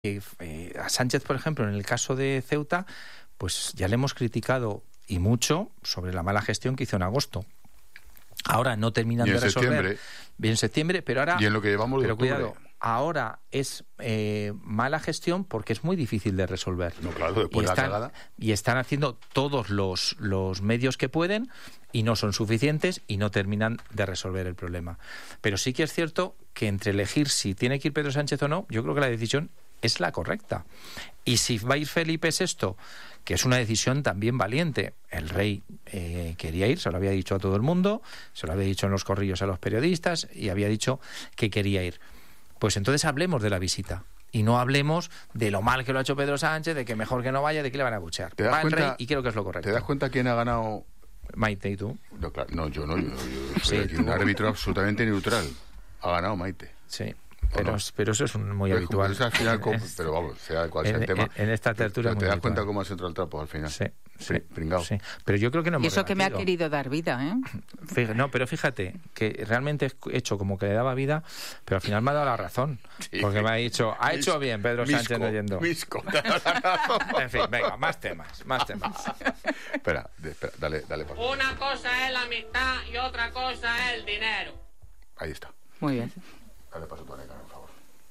A Sánchez, por ejemplo, en el caso de Ceuta, pues ya le hemos criticado y mucho sobre la mala gestión que hizo en agosto. Ahora no terminan de resolver. Bien en septiembre, pero ahora... Y en lo que llevamos de octubre. Cuidado, ahora es mala gestión porque es muy difícil de resolver. No, claro, después de la cagada. Y están haciendo todos los medios que pueden y no son suficientes y no terminan de resolver el problema. Pero sí que es cierto que entre elegir si tiene que ir Pedro Sánchez o no, yo creo que la decisión es la correcta. Y si va a ir Felipe VI, que es una decisión también valiente. El rey quería ir, se lo había dicho a todo el mundo, se lo había dicho en los corrillos a los periodistas y había dicho que quería ir. Pues entonces hablemos de la visita y no hablemos de lo mal que lo ha hecho Pedro Sánchez, de que mejor que no vaya, de que le van a abuchear. Va el rey y creo que es lo correcto. ¿Te das cuenta quién ha ganado? Maite, ¿y tú? No, claro, no, yo no. Yo soy aquí un árbitro absolutamente neutral. Ha ganado Maite. Sí. Pero eso es muy habitual. Al final, pero vamos, sea cual sea el tema. En esta tertulia. Te das cuenta cómo has entrado el trapo al final. Sí. Pringao. Sí. Pero yo creo que no hemos Y eso rebatido. Que me ha querido dar vida, ¿eh? No, pero fíjate, que realmente he hecho como que le daba vida, pero al final me ha dado la razón. Sí, porque me ha dicho, ha hecho bien Pedro Sánchez leyendo. Misco, te ha dado la razón. En fin, venga, más temas. Espera, dale paso. Una cosa es la amistad y otra cosa es el dinero. Ahí está. Muy bien. Dale paso tú a Neca, por favor.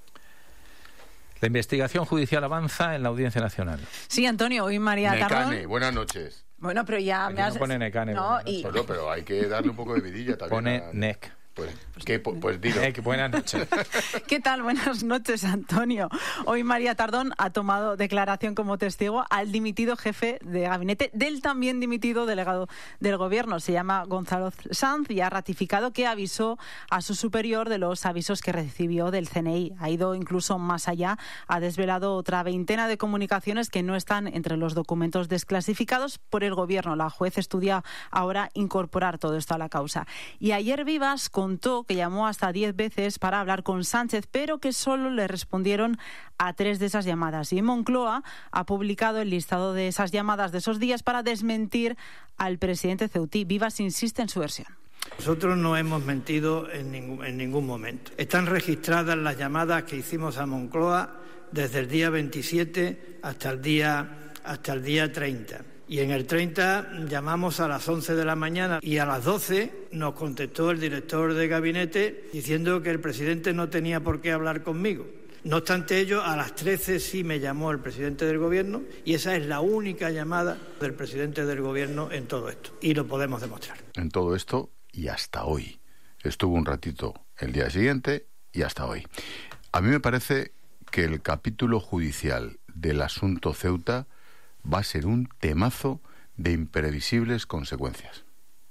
La investigación judicial avanza en la Audiencia Nacional. Sí, Antonio, hoy María Tardón... Necane, buenas noches. Bueno, pero ya aquí me has... no pone Necane. No, Bueno, pero hay que darle un poco de vidilla también. Pone Nec. Pues dilo. Buenas noches. ¿Qué tal? Buenas noches, Antonio. Hoy María Tardón ha tomado declaración como testigo al dimitido jefe de gabinete del también dimitido delegado del Gobierno. Se llama Gonzalo Sanz y ha ratificado que avisó a su superior de los avisos que recibió del CNI. Ha ido incluso más allá, ha desvelado otra veintena de comunicaciones que no están entre los documentos desclasificados por el Gobierno. La juez estudia ahora incorporar todo esto a la causa. Y ayer Vivas contó que llamó hasta 10 veces para hablar con Sánchez, pero que solo le respondieron a 3 de esas llamadas. Y Moncloa ha publicado el listado de esas llamadas de esos días para desmentir al presidente ceutí. Vivas insiste en su versión. Nosotros no hemos mentido en ningún momento. Están registradas las llamadas que hicimos a Moncloa desde el día 27 hasta el día 30. Y en el 30 llamamos a las 11 de la mañana y a las 12 nos contestó el director de gabinete diciendo que el presidente no tenía por qué hablar conmigo. No obstante ello, a las 13 sí me llamó el presidente del Gobierno y esa es la única llamada del presidente del Gobierno en todo esto. Y lo podemos demostrar. En todo esto y hasta hoy. Estuvo un ratito el día siguiente y hasta hoy. A mí me parece que el capítulo judicial del asunto Ceuta va a ser un temazo de imprevisibles consecuencias.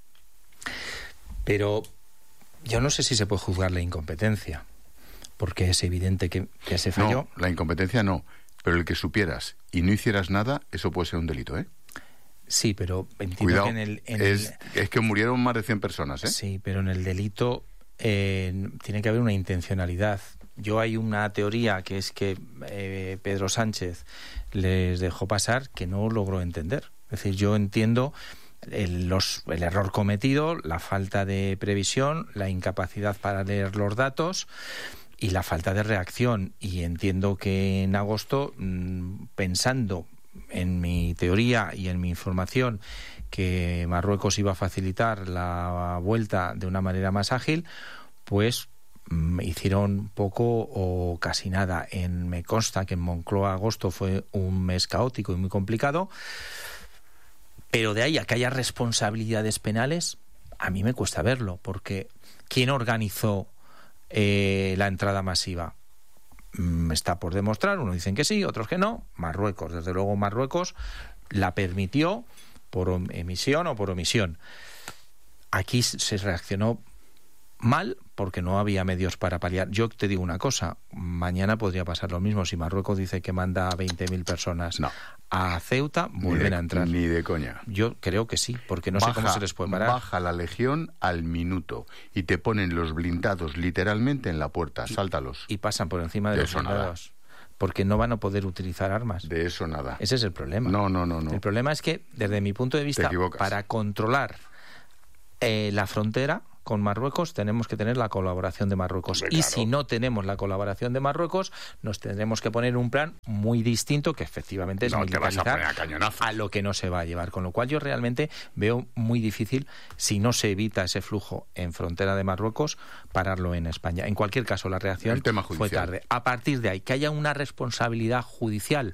Pero yo no sé si se puede juzgar la incompetencia, porque es evidente que se falló. No, la incompetencia no, pero el que supieras y no hicieras nada, eso puede ser un delito, ¿eh? Sí, pero entiendo cuidado, que es que murieron más de 100 personas, ¿eh? Sí, pero en el delito tiene que haber una intencionalidad. Hay una teoría que es que Pedro Sánchez les dejó pasar que no logró entender. Es decir, yo entiendo el error cometido, la falta de previsión, la incapacidad para leer los datos y la falta de reacción. Y entiendo que en agosto, pensando en mi teoría y en mi información que Marruecos iba a facilitar la vuelta de una manera más ágil, pues hicieron poco o casi nada. Me consta que en Moncloa agosto fue un mes caótico y muy complicado, pero de ahí a que haya responsabilidades penales, a mí me cuesta verlo, porque ¿quién organizó la entrada masiva? Está por demostrar, unos dicen que sí, otros que no. Marruecos, desde luego Marruecos la permitió por emisión o por omisión. Aquí se reaccionó mal porque no había medios para paliar. Yo te digo una cosa, mañana podría pasar lo mismo. Si Marruecos dice que manda a 20.000 personas a Ceuta, vuelven a entrar. Ni de coña. Yo creo que sí, porque no sé cómo se les puede parar. Baja la legión al minuto y te ponen los blindados literalmente en la puerta. Sáltalos. Y pasan por encima de los blindados. Porque no van a poder utilizar armas. De eso nada. Ese es el problema. No. El problema es que, desde mi punto de vista, para controlar la frontera, con Marruecos, tenemos que tener la colaboración de Marruecos. Hombre, y claro. si no tenemos la colaboración de Marruecos, nos tendremos que poner un plan muy distinto, que efectivamente es No te vas a militarizar poner a cañonazos. a lo que no se va a llevar. Con lo cual yo realmente veo muy difícil, si no se evita ese flujo en frontera de Marruecos, pararlo en España. En cualquier caso, la reacción El tema fue judicial. tarde. A partir de ahí, que haya una responsabilidad judicial,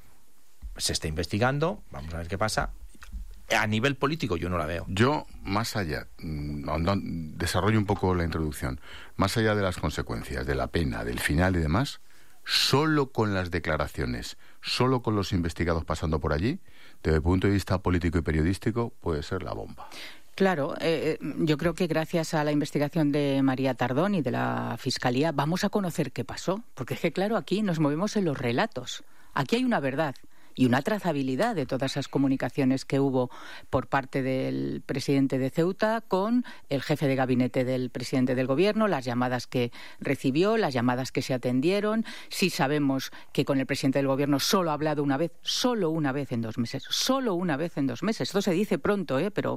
se está investigando, vamos a ver qué pasa. A nivel político yo no la veo. Yo, más allá, desarrollo un poco la introducción, más allá de las consecuencias, de la pena, del final y demás, solo con las declaraciones, solo con los investigados pasando por allí, desde el punto de vista político y periodístico, puede ser la bomba. Claro, yo creo que gracias a la investigación de María Tardón y de la Fiscalía vamos a conocer qué pasó. Porque es que, claro, aquí nos movemos en los relatos. Aquí hay una verdad y una trazabilidad de todas esas comunicaciones que hubo por parte del presidente de Ceuta con el jefe de gabinete del presidente del gobierno, las llamadas que recibió, las llamadas que se atendieron. Sí sabemos que con el presidente del gobierno solo ha hablado una vez en 2 meses, solo una vez en 2 meses. Esto se dice pronto, pero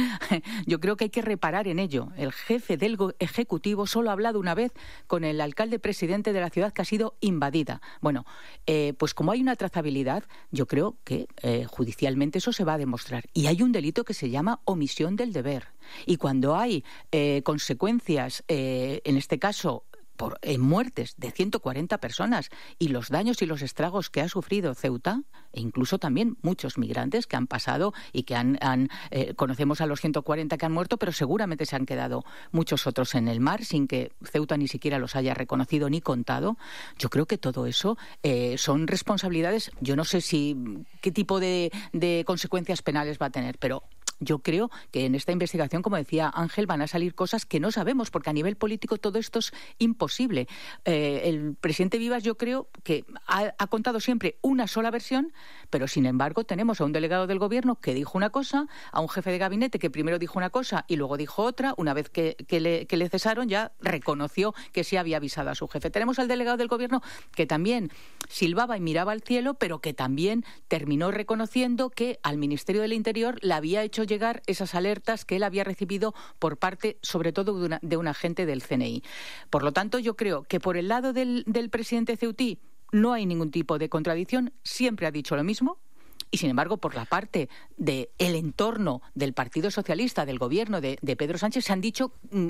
yo creo que hay que reparar en ello. El jefe del Ejecutivo solo ha hablado una vez con el alcalde presidente de la ciudad que ha sido invadida. Bueno, pues como hay una trazabilidad, yo creo que judicialmente eso se va a demostrar. Y hay un delito que se llama omisión del deber. Y cuando hay consecuencias, en este caso, por muertes de 140 personas y los daños y los estragos que ha sufrido Ceuta, e incluso también muchos migrantes que han pasado y que conocemos a los 140 que han muerto, pero seguramente se han quedado muchos otros en el mar sin que Ceuta ni siquiera los haya reconocido ni contado. Yo creo que todo eso son responsabilidades. Yo no sé qué tipo de consecuencias penales va a tener, pero yo creo que en esta investigación, como decía Ángel, van a salir cosas que no sabemos, porque a nivel político todo esto es imposible. El presidente Vivas, yo creo que ha contado siempre una sola versión, pero sin embargo tenemos a un delegado del gobierno que dijo una cosa, a un jefe de gabinete que primero dijo una cosa y luego dijo otra. Una vez que le cesaron, ya reconoció que sí había avisado a su jefe. Tenemos al delegado del gobierno que también silbaba y miraba al cielo, pero que también terminó reconociendo que al Ministerio del Interior le había hecho llegar esas alertas que él había recibido por parte, sobre todo, de un agente del CNI. Por lo tanto, yo creo que por el lado del presidente ceutí no hay ningún tipo de contradicción, siempre ha dicho lo mismo. Y, sin embargo, por la parte del entorno del Partido Socialista, del gobierno de Pedro Sánchez, se han dicho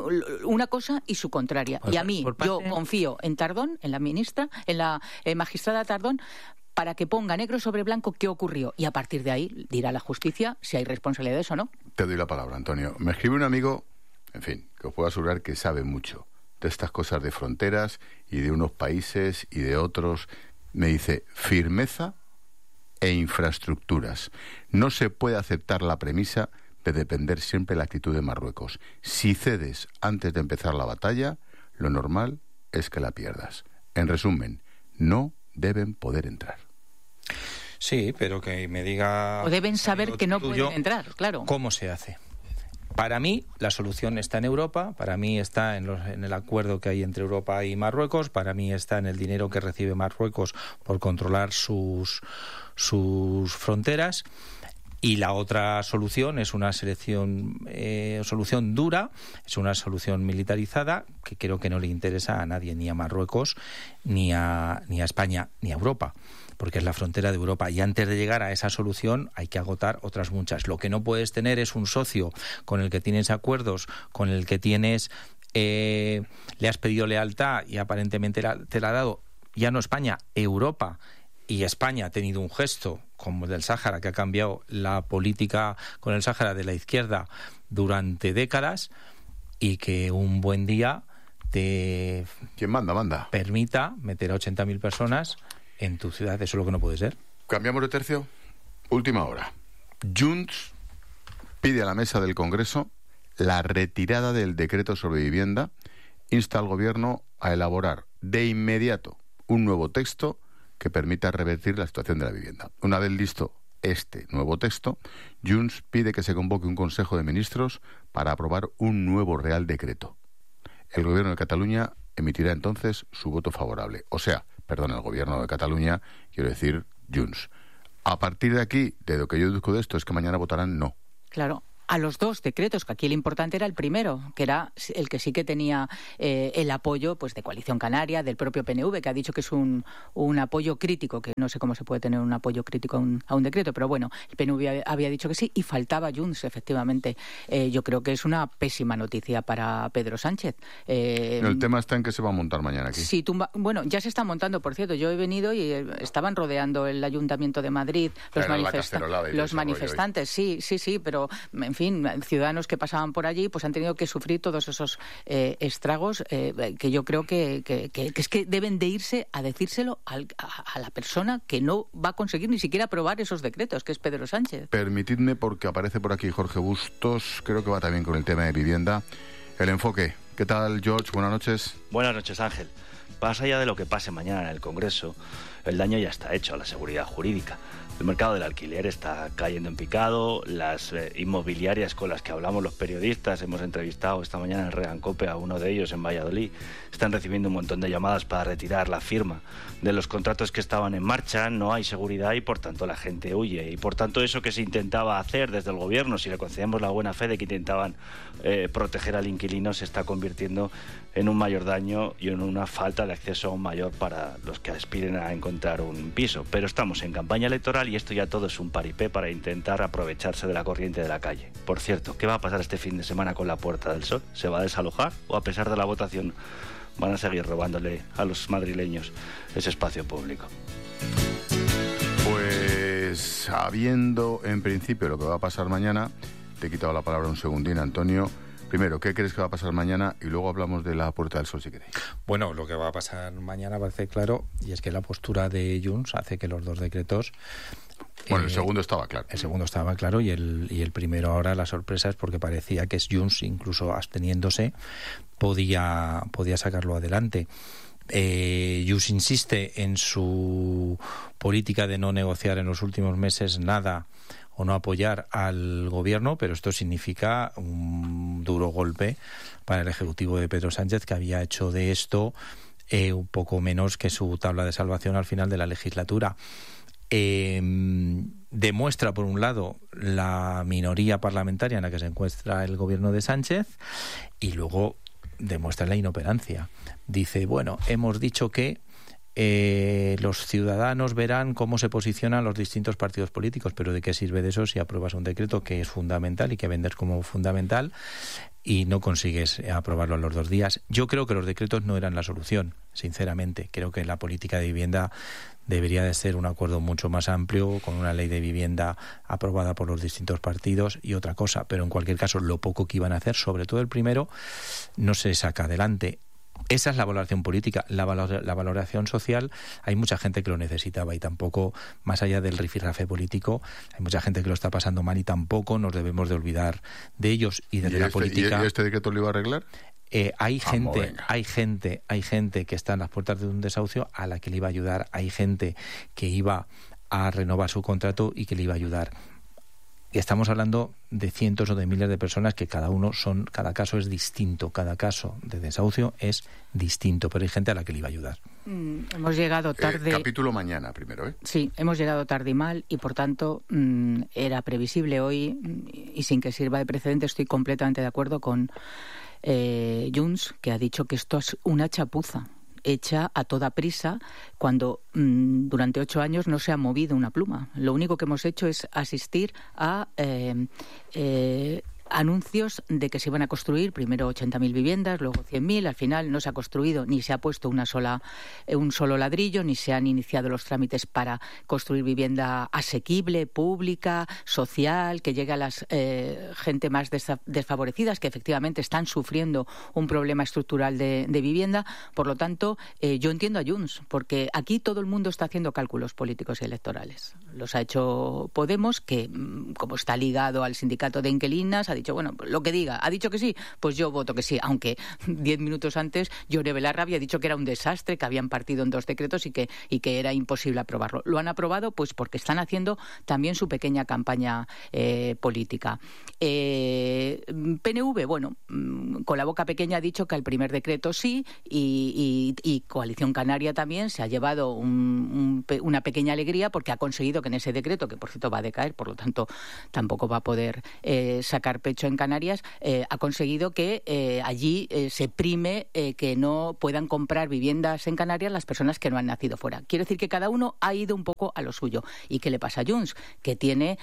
una cosa y su contraria. Y a mí, yo confío en Tardón, en la ministra, en la magistrada Tardón, para que ponga negro sobre blanco qué ocurrió. Y a partir de ahí dirá la justicia si hay responsabilidades o no. Te doy la palabra, Antonio. Me escribe un amigo, en fin, que os puedo asegurar que sabe mucho de estas cosas de fronteras y de unos países y de otros. Me dice, firmeza e infraestructuras. No se puede aceptar la premisa de depender siempre de la actitud de Marruecos. Si cedes antes de empezar la batalla, lo normal es que la pierdas. En resumen, no deben poder entrar. Sí, pero que me diga... O deben saber que no pueden entrar, claro. ¿Cómo se hace? Para mí, la solución está en Europa, para mí está en el acuerdo que hay entre Europa y Marruecos, para mí está en el dinero que recibe Marruecos por controlar sus fronteras. Y la otra solución es una solución dura, es una solución militarizada que creo que no le interesa a nadie, ni a Marruecos, ni a España, ni a Europa, porque es la frontera de Europa. Y antes de llegar a esa solución hay que agotar otras muchas. Lo que no puedes tener es un socio con el que tienes acuerdos, con el que tienes le has pedido lealtad y aparentemente te la ha dado, ya no España, Europa. Y España ha tenido un gesto como el del Sáhara, que ha cambiado la política con el Sáhara de la izquierda durante décadas, y que un buen día te ¿Quién manda? Permita meter a 80.000 personas en tu ciudad. Eso es lo que no puede ser. Cambiamos de tercio. Última hora. Junts pide a la mesa del Congreso la retirada del decreto sobre vivienda, insta al Gobierno a elaborar de inmediato un nuevo texto que permita revertir la situación de la vivienda. Una vez listo este nuevo texto, Junts pide que se convoque un Consejo de Ministros para aprobar un nuevo Real Decreto. El Gobierno de Cataluña emitirá entonces su voto favorable. El Gobierno de Cataluña, quiero decir, Junts. A partir de aquí, de lo que yo deduzco de esto, es que mañana votarán no. Claro. a los dos decretos, que aquí lo importante era el primero, que era el que sí que tenía el apoyo pues de Coalición Canaria, del propio PNV, que ha dicho que es un apoyo crítico, que no sé cómo se puede tener un apoyo crítico a un decreto, pero bueno, el PNV había dicho que sí y faltaba Junts, efectivamente. Yo creo que es una pésima noticia para Pedro Sánchez. El tema está en que se va a montar mañana aquí. Sí, bueno, ya se está montando, por cierto. Yo he venido y estaban rodeando el Ayuntamiento de Madrid los manifestantes. Sí, pero en fin, ciudadanos que pasaban por allí pues han tenido que sufrir todos esos estragos que yo creo que es que deben de irse a decírselo a la persona que no va a conseguir ni siquiera aprobar esos decretos, que es Pedro Sánchez. Permitidme, porque aparece por aquí Jorge Bustos, creo que va también con el tema de vivienda. El enfoque. ¿Qué tal, George? Buenas noches. Buenas noches, Ángel. Más allá de lo que pase mañana en el Congreso, el daño ya está hecho a la seguridad jurídica. El mercado del alquiler está cayendo en picado, las inmobiliarias con las que hablamos los periodistas, hemos entrevistado esta mañana en Regancope a uno de ellos en Valladolid, están recibiendo un montón de llamadas para retirar la firma de los contratos que estaban en marcha, no hay seguridad y por tanto la gente huye. Y por tanto eso que se intentaba hacer desde el gobierno, si le concedemos la buena fe de que intentaban proteger al inquilino, se está convirtiendo en un mayor daño y en una falta de acceso aún mayor para los que aspiren a encontrar un piso. Pero estamos en campaña electoral y esto ya todo es un paripé para intentar aprovecharse de la corriente de la calle. Por cierto, ¿qué va a pasar este fin de semana con la Puerta del Sol? ¿Se va a desalojar o a pesar de la votación van a seguir robándole a los madrileños ese espacio público? Pues sabiendo en principio lo que va a pasar mañana, te he quitado la palabra un segundín, Antonio. Primero, ¿qué crees que va a pasar mañana? Y luego hablamos de la Puerta del Sol, si queréis. Bueno, lo que va a pasar mañana parece claro, y es que la postura de Junts hace que los dos decretos... Bueno, el segundo estaba claro. El segundo estaba claro y el primero ahora la sorpresa es porque parecía que Junts, incluso absteniéndose, podía sacarlo adelante. Junts insiste en su política de no negociar en los últimos meses nada o no apoyar al gobierno, pero esto significa un duro golpe para el Ejecutivo de Pedro Sánchez, que había hecho de esto un poco menos que su tabla de salvación al final de la legislatura. Demuestra, por un lado, la minoría parlamentaria en la que se encuentra el gobierno de Sánchez y luego demuestra la inoperancia. Dice, bueno, hemos dicho que los ciudadanos verán cómo se posicionan los distintos partidos políticos, pero ¿de qué sirve de eso si apruebas un decreto que es fundamental y que vendes como fundamental y no consigues aprobarlo en los 2 días? Yo creo que los decretos no eran la solución, sinceramente. Creo que la política de vivienda debería de ser un acuerdo mucho más amplio, con una ley de vivienda aprobada por los distintos partidos y otra cosa, pero en cualquier caso lo poco que iban a hacer, sobre todo el primero, no se saca adelante. Esa es la valoración política. La valoración social, hay mucha gente que lo necesitaba y tampoco, más allá del rifirrafe político, hay mucha gente que lo está pasando mal y tampoco nos debemos de olvidar de ellos y desde la política. ¿Y este decreto lo iba a arreglar? Hay gente que está en las puertas de un desahucio a la que le iba a ayudar. Hay gente que iba a renovar su contrato y que le iba a ayudar. Y estamos hablando de cientos o de miles de personas que cada caso es distinto, cada caso de desahucio es distinto, pero hay gente a la que le iba a ayudar. Hemos llegado tarde. Capítulo mañana primero, ¿eh? Sí, hemos llegado tarde y mal y por tanto era previsible hoy y sin que sirva de precedente. Estoy completamente de acuerdo con Junts, que ha dicho que esto es una chapuza hecha a toda prisa cuando durante 8 años no se ha movido una pluma. Lo único que hemos hecho es asistir a anuncios de que se iban a construir primero 80.000 viviendas, luego 100.000, al final no se ha construido ni se ha puesto un solo ladrillo, ni se han iniciado los trámites para construir vivienda asequible, pública, social, que llegue a las gente más desfavorecidas, que efectivamente están sufriendo un problema estructural de vivienda. Por lo tanto, yo entiendo a Junts, porque aquí todo el mundo está haciendo cálculos políticos y electorales. Los ha hecho Podemos, que como está ligado al sindicato de inquilinas, ha dicho dicho, bueno, lo que diga, ha dicho que sí, pues yo voto que sí, aunque 10 minutos antes Yone Belarra había dicho que era un desastre, que habían partido en 2 decretos y que era imposible aprobarlo. Lo han aprobado pues porque están haciendo también su pequeña campaña política. PNV, bueno, con la boca pequeña ha dicho que al primer decreto sí, y Coalición Canaria también se ha llevado una pequeña alegría porque ha conseguido que en ese decreto, que por cierto va a decaer, por lo tanto tampoco va a poder sacar pecho en Canarias, ha conseguido que allí se prime que no puedan comprar viviendas en Canarias las personas que no han nacido fuera. Quiero decir que cada uno ha ido un poco a lo suyo. ¿Y qué le pasa a Junts? Que tiene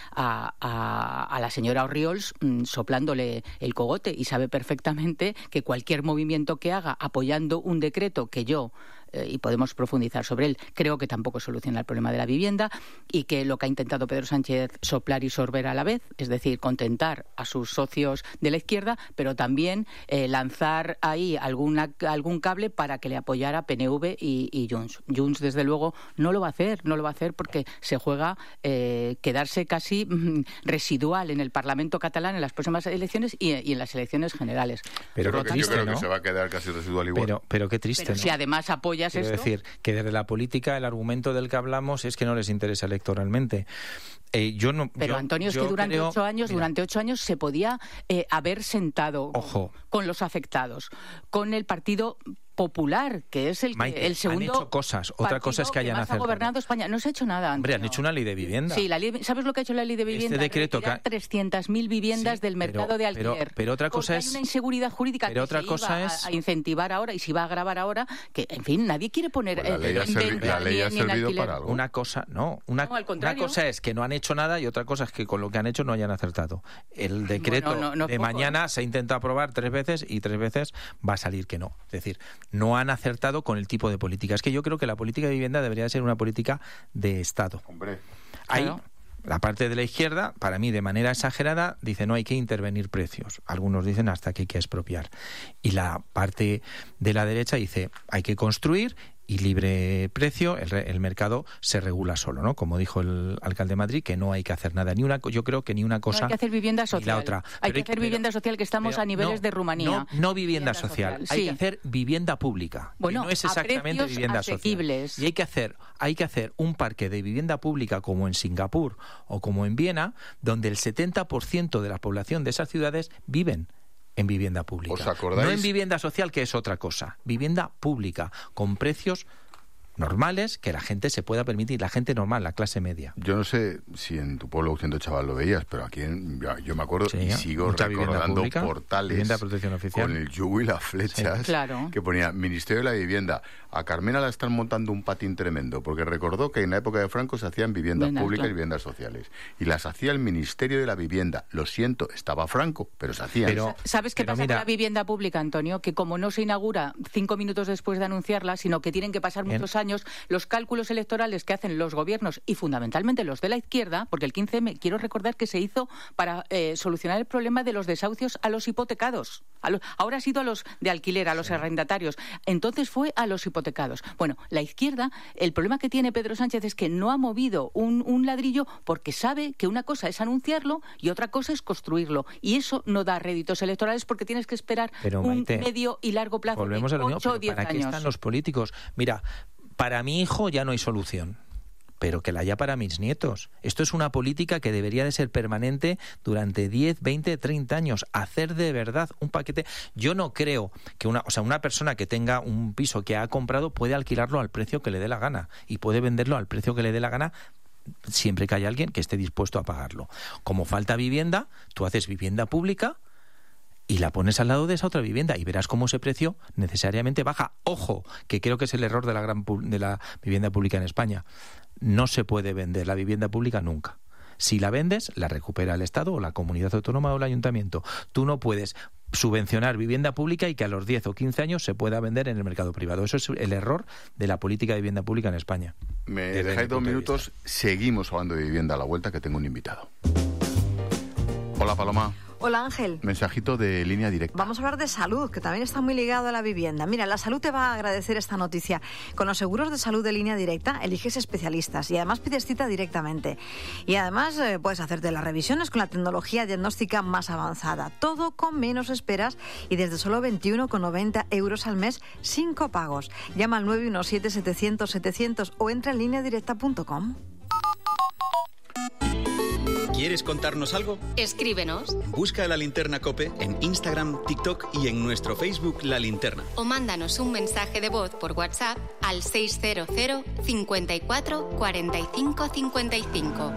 a la señora Orriols soplándole el cogote y sabe perfectamente que cualquier movimiento que haga apoyando un decreto que yo y podemos profundizar sobre él, creo que tampoco soluciona el problema de la vivienda, y que lo que ha intentado Pedro Sánchez soplar y sorber a la vez, es decir, contentar a sus socios de la izquierda, pero también lanzar ahí algún cable para que le apoyara PNV y Junts. Junts, desde luego, no lo va a hacer porque se juega quedarse casi residual en el Parlamento catalán en las próximas elecciones y en las elecciones generales. Pero yo creo que se va a quedar casi residual igual. Pero qué triste, pero ¿no? Si además apoyas Quiero esto... decir que desde la política el argumento del que hablamos es que no les interesa electoralmente. Pero Antonio, es que durante 8 años se podía haber sentado con los afectados, con el Partido Popular, que es el segundo. Han hecho cosas. Otra cosa es que hayan acertado. Ha gobernado España. No se ha hecho nada, Antonio. Hombre, han hecho una ley de vivienda. Sí, ¿sabes lo que ha hecho la ley de vivienda? Este decreto Retirar 300.000 viviendas del mercado de alquiler. Pero otra cosa es... Hay una inseguridad jurídica que se iba a incentivar ahora y se iba a agravar ahora, que, en fin, nadie quiere poner la ley ha servido para algo. Una cosa, una cosa es que no han hecho nada y otra cosa es que con lo que han hecho no hayan acertado. El decreto de mañana se ha intentado aprobar 3 veces y 3 veces va a salir que no. Es decir, no han acertado con el tipo de política. Es que yo creo que la política de vivienda debería ser una política de Estado. Hombre. Ahí, la parte de la izquierda, para mí, de manera exagerada, dice no hay que intervenir precios. Algunos dicen hasta que hay que expropiar. Y la parte de la derecha dice hay que construir y libre precio, el mercado se regula solo, ¿no? Como dijo el alcalde de Madrid, que no hay que hacer nada. Yo creo que ni una cosa. No hay que hacer vivienda social. Ni la otra. Hay que hacer vivienda social, que estamos a niveles de Rumanía. No vivienda social. Hay que hacer vivienda pública. Bueno, no es exactamente vivienda asequibles. social. Y hay que hacer un parque de vivienda pública como en Singapur o como en Viena, donde el 70% de la población de esas ciudades viven en vivienda pública. ¿Os acordáis? No en vivienda social, que es otra cosa. Vivienda pública, con precios normales que la gente se pueda permitir, la gente normal, la clase media. Yo no sé si en tu pueblo, siendo chaval, lo veías, pero aquí yo me acuerdo y sigo recordando portales de protección oficial con el yugo y las flechas que ponía Ministerio de la Vivienda. A Carmena la están montando un patín tremendo, porque recordó que en la época de Franco se hacían viviendas públicas y viviendas sociales. Y las hacía el Ministerio de la Vivienda. Lo siento, estaba Franco, pero se hacían. ¿Sabes qué pasa con la vivienda pública, Antonio? Que como no se inaugura 5 minutos después de anunciarla, sino que tienen que pasar muchos años, los cálculos electorales que hacen los gobiernos y fundamentalmente los de la izquierda, porque el 15M, quiero recordar que se hizo para solucionar el problema de los desahucios a los hipotecados. Ahora ha sido a los de alquiler, a los arrendatarios. Entonces fue a los hipotecados. Bueno, la izquierda, el problema que tiene Pedro Sánchez es que no ha movido un ladrillo porque sabe que una cosa es anunciarlo y otra cosa es construirlo. Y eso no da réditos electorales porque tienes que esperar un medio y largo plazo. Volvemos de a lo mismo, 8 o 10 ¿para años. qué están los políticos? Mira, para mi hijo ya no hay solución, pero que la haya para mis nietos. Esto es una política que debería de ser permanente durante 10, 20, 30 años. Hacer de verdad un paquete. Yo no creo que una persona que tenga un piso que ha comprado puede alquilarlo al precio que le dé la gana y puede venderlo al precio que le dé la gana siempre que haya alguien que esté dispuesto a pagarlo. Como falta vivienda, tú haces vivienda pública y la pones al lado de esa otra vivienda y verás cómo ese precio necesariamente baja. Ojo, que creo que es el error de la vivienda pública en España. No se puede vender la vivienda pública nunca. Si la vendes, la recupera el Estado o la comunidad autónoma o el ayuntamiento. Tú no puedes subvencionar vivienda pública y que a los 10 o 15 años se pueda vender en el mercado privado. Eso es el error de la política de vivienda pública en España. Me dejáis 2 minutos, seguimos hablando de vivienda a la vuelta, que tengo un invitado. Hola, Paloma. Hola, Ángel. Mensajito de Línea Directa. Vamos a hablar de salud, que también está muy ligado a la vivienda. Mira, la salud te va a agradecer esta noticia. Con los seguros de salud de Línea Directa eliges especialistas y además pides cita directamente. Y además puedes hacerte las revisiones con la tecnología diagnóstica más avanzada. Todo con menos esperas y desde solo 21,90 euros al mes sin copagos. Llama al 917-700-700 o entra en lineadirecta.com. ¿Quieres contarnos algo? Escríbenos. Busca La Linterna COPE en Instagram, TikTok y en nuestro Facebook La Linterna. O mándanos un mensaje de voz por WhatsApp al 600 54 45 55.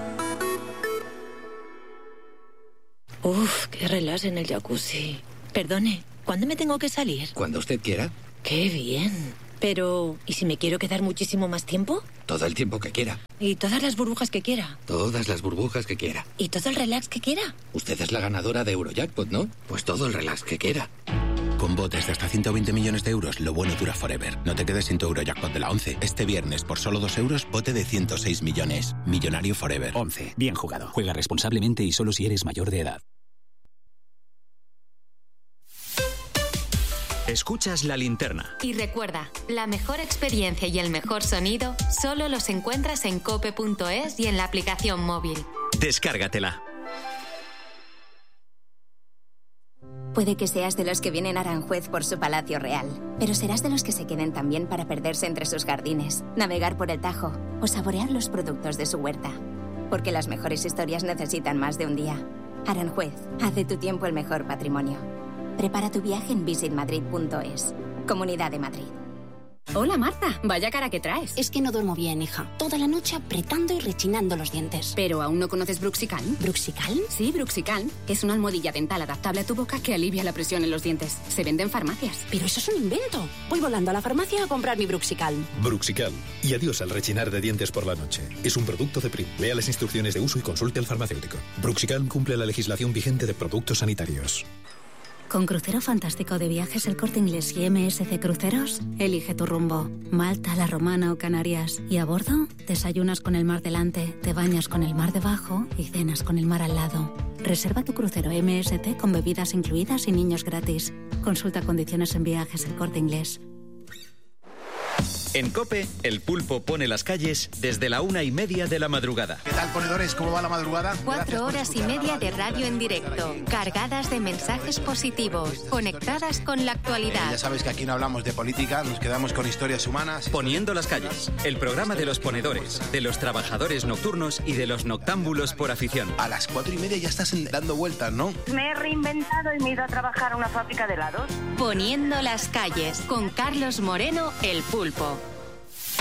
Uf, qué relax en el jacuzzi. Perdone, ¿cuándo me tengo que salir? Cuando usted quiera. Qué bien. Pero, ¿y si me quiero quedar muchísimo más tiempo? Todo el tiempo que quiera. ¿Y todas las burbujas que quiera? Todas las burbujas que quiera. ¿Y todo el relax que quiera? Usted es la ganadora de Eurojackpot, ¿no? Pues todo el relax que quiera. Con botes de hasta 120 millones de euros, lo bueno dura forever. No te quedes sin tu Eurojackpot de la 11. Este viernes, por solo 2 euros, bote de 106 millones. Millonario forever. 11. Bien jugado. Juega responsablemente y solo si eres mayor de edad. Escuchas La Linterna. Y recuerda, la mejor experiencia y el mejor sonido solo los encuentras en cope.es y en la aplicación móvil. Descárgatela. Puede que seas de los que vienen a Aranjuez por su palacio real, pero serás de los que se queden también para perderse entre sus jardines, navegar por el Tajo o saborear los productos de su huerta. Porque las mejores historias necesitan más de un día. Aranjuez, haz de tu tiempo el mejor patrimonio. Prepara tu viaje en visitmadrid.es. Comunidad de Madrid. Hola, Marta. Vaya cara que traes. Es que no duermo bien, hija. Toda la noche apretando y rechinando los dientes. ¿Pero aún no conoces Bruxicalm? ¿Bruxicalm? Sí, Bruxicalm. Es una almohadilla dental adaptable a tu boca que alivia la presión en los dientes. Se vende en farmacias. Pero eso es un invento. Voy volando a la farmacia a comprar mi Bruxicalm. Bruxicalm. Y adiós al rechinar de dientes por la noche. Es un producto de Prim. Lea las instrucciones de uso y consulte al farmacéutico. Bruxicalm cumple la legislación vigente de productos sanitarios. Con Crucero Fantástico de Viajes El Corte Inglés y MSC Cruceros, elige tu rumbo. Malta, La Romana o Canarias. Y a bordo, desayunas con el mar delante, te bañas con el mar debajo y cenas con el mar al lado. Reserva tu crucero MSC con bebidas incluidas y niños gratis. Consulta condiciones en Viajes El Corte Inglés. En COPE, el pulpo pone las calles desde la 1:30 de la madrugada. ¿Qué tal, ponedores? ¿Cómo va la madrugada? 4 horas y media de radio en directo, cargadas de mensajes positivos, conectadas con la actualidad. Ya sabes que aquí no hablamos de política, nos quedamos con historias humanas. Poniendo las calles, el programa de los ponedores, de los trabajadores nocturnos y de los noctámbulos por afición. A las 4:30 ya estás dando vueltas, ¿no? Me he reinventado y me he ido a trabajar a una fábrica de helados. Poniendo las calles, con Carlos Moreno, el pulpo.